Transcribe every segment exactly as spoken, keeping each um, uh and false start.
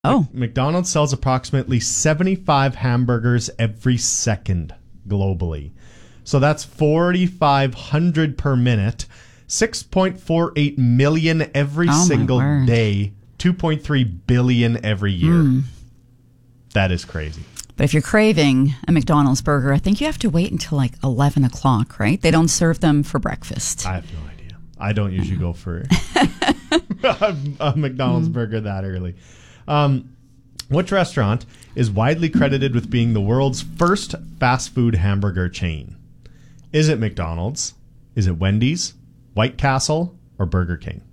Oh. McDonald's sells approximately seventy-five hamburgers every second globally. So that's forty-five hundred per minute, six point four eight million every oh single day, two point three billion every year. Mm. That is crazy. But if you're craving a McDonald's burger, I think you have to wait until like eleven o'clock, right? They don't serve them for breakfast. I have no idea. I don't usually go for a, a McDonald's mm. burger that early. Um, which restaurant is widely credited with being the world's first fast food hamburger chain? Is it McDonald's? Is it Wendy's, White Castle, or Burger King?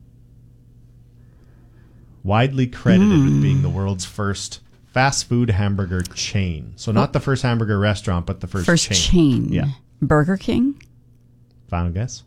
Widely credited mm. with being the world's first fast food hamburger chain. So not the first hamburger restaurant, but the first, first chain. chain. Yeah. Burger King? Final guess?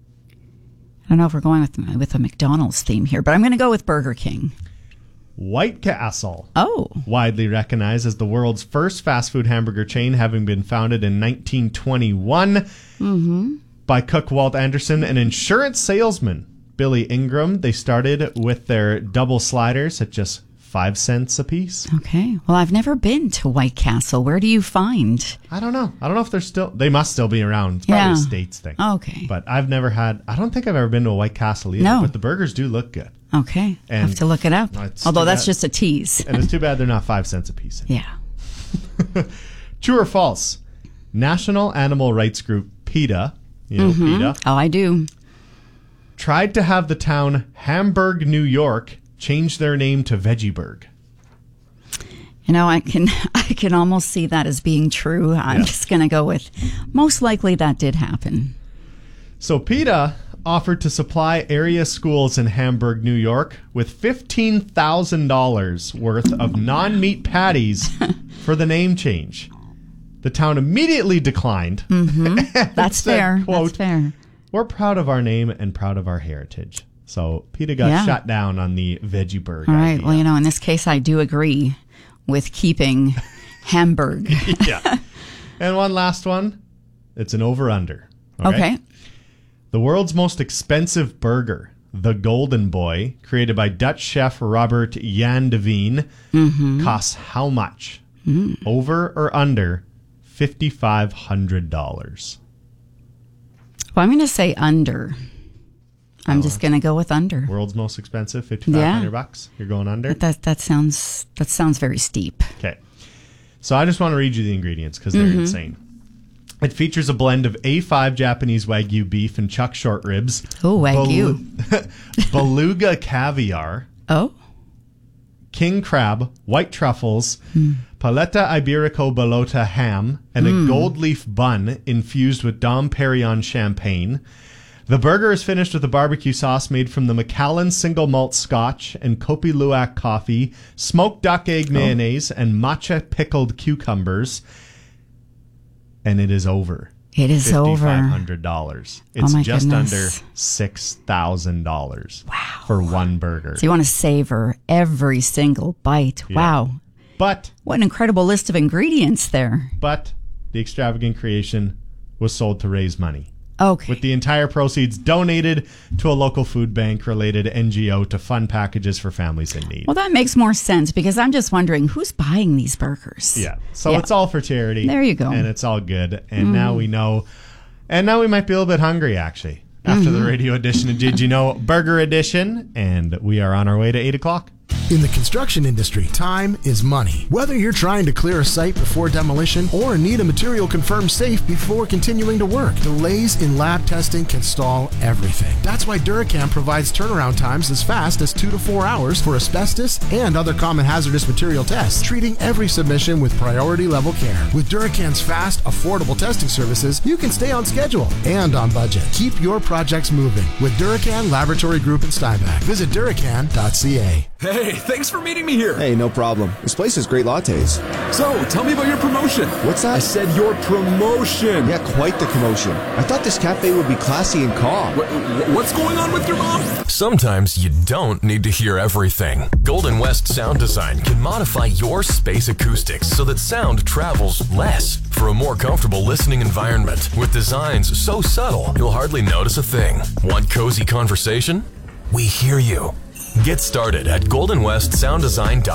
I don't know if we're going with, with a McDonald's theme here, but I'm going to go with Burger King. White Castle. Oh. Widely recognized as the world's first fast food hamburger chain, having been founded in nineteen twenty-one mm-hmm. by cook Walt Anderson and insurance salesman Billy Ingram. They started with their double sliders at just five cents a piece. Okay. Well, I've never been to White Castle. Where do you find? I don't know. I don't know if they're still... They must still be around. It's probably yeah. a States thing. Okay. But I've never had... I don't think I've ever been to a White Castle either. No. But the burgers do look good. Okay. I have to look it up. Although that's just a tease. And it's too bad they're not five cents a piece. Yeah. True or false? National Animal Rights Group PETA, you know mm-hmm. PETA. Oh, I do. Tried to have the town Hamburg, New York, change their name to Veggieburg. You know, I can I can almost see that as being true. I'm yeah. just going to go with most likely that did happen. So PETA offered to supply area schools in Hamburg, New York with fifteen thousand dollars worth of non-meat patties for the name change. The town immediately declined. Mm-hmm. That's said, fair. Quote, That's fair. We're proud of our name and proud of our heritage. So PETA got yeah. shut down on the Veggieburg All right. idea. Well, you know, in this case, I do agree with keeping Hamburg. yeah. And one last one. It's an over-under. Okay. The world's most expensive burger, the Golden Boy, created by Dutch chef Robert Jan de Veen, mm-hmm. costs how much? Mm. Over or under five thousand five hundred dollars? Well, I'm going to say under. I'm oh, just going to go with under. World's most expensive, five thousand five hundred yeah. bucks. You're going under? But that that sounds that sounds very steep. Okay. So I just want to read you the ingredients because they're mm-hmm. insane. It features a blend of A five Japanese Wagyu beef and chuck short ribs. Oh, Wagyu. Bel- beluga caviar. Oh. King crab, white truffles, mm. paleta iberico bellota ham, and mm. a gold leaf bun infused with Dom Perignon champagne. The burger is finished with a barbecue sauce made from the Macallan single malt scotch and Kopi Luwak coffee, smoked duck egg mayonnaise, oh. and matcha pickled cucumbers. And it is over. It is over. five thousand five hundred dollars. It's oh my just goodness. under six thousand dollars wow. for one burger. So you want to savor every single bite. Yeah. Wow. But what an incredible list of ingredients there. But the extravagant creation was sold to raise money. Okay. With the entire proceeds donated to a local food bank related N G O to fund packages for families in need. Well, that makes more sense because I'm just wondering who's buying these burgers. Yeah. So yeah. it's all for charity. There you go. And it's all good. And mm. now we know. And now we might be a little bit hungry, actually, after mm-hmm. the radio edition of Did You Know? Burger Edition. And we are on our way to eight o'clock. In the construction industry, time is money. Whether you're trying to clear a site before demolition or need a material confirmed safe before continuing to work, delays in lab testing can stall everything. That's why Duracam provides turnaround times as fast as two to four hours for asbestos and other common hazardous material tests, treating every submission with priority level care. With Duracam's fast, affordable testing services, you can stay on schedule and on budget. Keep your projects moving with Duracan Laboratory Group in Steinbach. Visit Duracan dot C A. Hey, thanks for meeting me here. Hey, no problem. This place has great lattes. So, tell me about your promotion. What's that? I said your promotion. Yeah, quite the commotion. I thought this cafe would be classy and calm. What, what's going on with your mom? Sometimes you don't need to hear everything. Golden West Sound Design can modify your space acoustics so that sound travels less for a more comfortable listening environment. With designs so subtle, you'll hardly notice a thing. Want cozy conversation? We hear you. Get started at golden west sound design dot com.